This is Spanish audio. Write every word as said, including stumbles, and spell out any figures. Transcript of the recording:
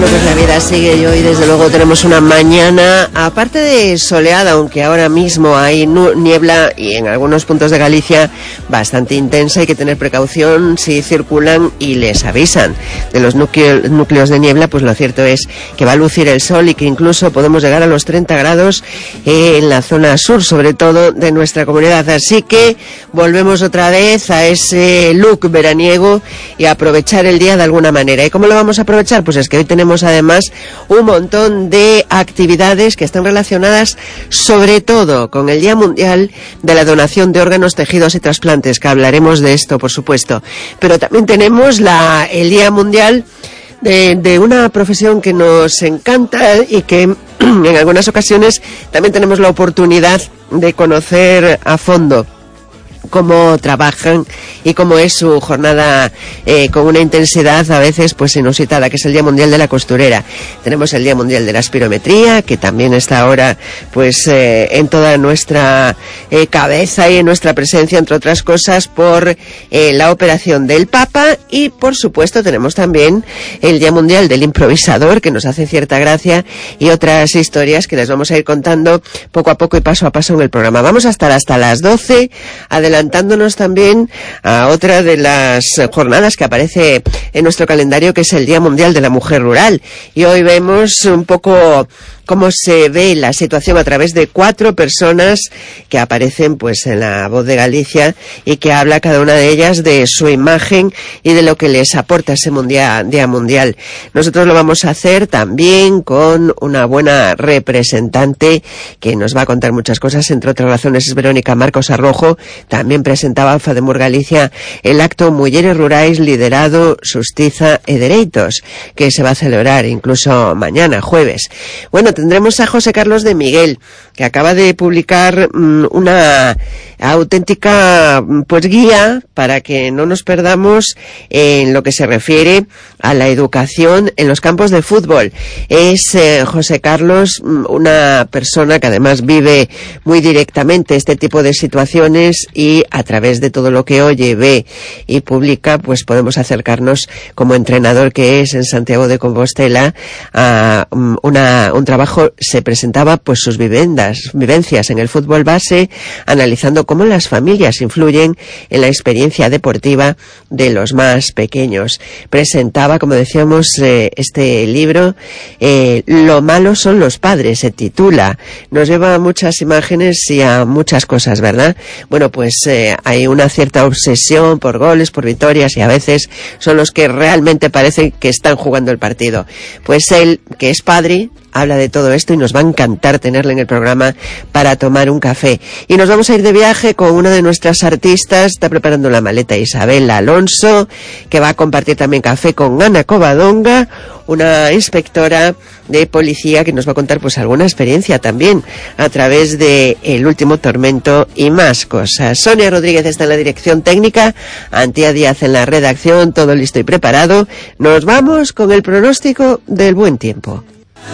Bueno, pues la vida sigue y hoy desde luego tenemos una mañana, aparte de soleada, aunque ahora mismo hay niebla y en algunos puntos de Galicia bastante intensa. Hay que tener precaución si circulan y les avisan de los núcleo, núcleos de niebla. Pues lo cierto es que va a lucir el sol y que incluso podemos llegar a los treinta grados en la zona sur, sobre todo de nuestra comunidad. Así que volvemos otra vez a ese look veraniego y a aprovechar el día de alguna manera. ¿Y cómo lo vamos a aprovechar? Pues es que hoy tenemos además un montón de actividades que están relacionadas sobre todo con el Día Mundial de la Donación de Órganos, Tejidos y Trasplantes, que hablaremos de esto, por supuesto. Pero también tenemos la, el Día Mundial de, de una profesión que nos encanta y que en algunas ocasiones también tenemos la oportunidad de conocer a fondo cómo trabajan y cómo es su jornada eh, con una intensidad a veces pues inusitada, que es el Día Mundial de la Costurera. Tenemos el Día Mundial de la Espirometría, que también está ahora pues eh, en toda nuestra eh, cabeza y en nuestra presencia, entre otras cosas, por eh, la operación del Papa. Y por supuesto tenemos también el Día Mundial del Improvisador, que nos hace cierta gracia, y otras historias que les vamos a ir contando poco a poco y paso a paso en el programa. Vamos a estar hasta las doce, adelantándonos también a otra de las jornadas que aparece en nuestro calendario, que es el Día Mundial de la Mujer Rural. Y hoy vemos un poco cómo se ve la situación a través de cuatro personas que aparecen pues en La Voz de Galicia, y que habla cada una de ellas de su imagen y de lo que les aporta ese mundial, Día Mundial. Nosotros lo vamos a hacer también con una buena representante que nos va a contar muchas cosas, entre otras razones es Verónica Marcos Arrojo. También presentaba FADEMUR Galicia el acto Mulleres Rurais Liderado, Xustiza e Dereitos, que se va a celebrar incluso mañana, jueves. Bueno, tendremos a José Carlos de Miguel, que acaba de publicar mmm, una auténtica pues guía para que no nos perdamos en lo que se refiere a la educación en los campos de fútbol. Es eh, José Carlos una persona que además vive muy directamente este tipo de situaciones, y a través de todo lo que oye, ve y publica, pues podemos acercarnos, como entrenador que es en Santiago de Compostela, a um, una, un trabajo. Se presentaba pues sus vivendas, vivencias en el fútbol base, analizando cómo las familias influyen en la experiencia deportiva de los más pequeños. Presentaba, como decíamos, eh, este libro, eh, Lo malo son los padres, se titula. Nos lleva a muchas imágenes y a muchas cosas, ¿verdad? Bueno, pues eh, hay una cierta obsesión por goles, por victorias, y a veces son los que realmente parece que están jugando el partido. Pues él, que es padre, habla de todo esto y nos va a encantar tenerle en el programa para tomar un café. Y nos vamos a ir de viaje con una de nuestras artistas. Está preparando la maleta Isabel Alonso, que va a compartir también café con Ana Covadonga, una inspectora de policía que nos va a contar pues alguna experiencia también a través de El Último Tormento y más cosas. Sonia Rodríguez está en la dirección técnica, Antía Díaz en la redacción, todo listo y preparado. Nos vamos con el pronóstico del buen tiempo.